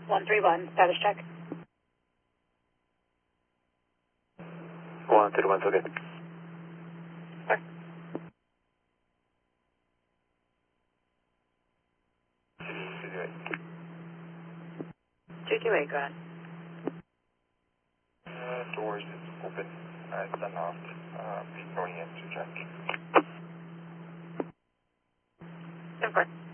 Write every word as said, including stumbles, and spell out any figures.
one three one, status check. one three one, okay. Sorry. two two eight, go ahead. Uh, doors is open. Uh, it's unlocked. Uh, going in to check. ten four.